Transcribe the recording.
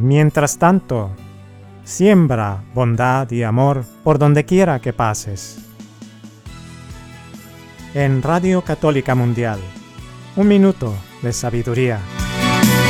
mientras tanto, siembra bondad y amor por donde quiera que pases. En Radio Católica Mundial, un minuto de sabiduría.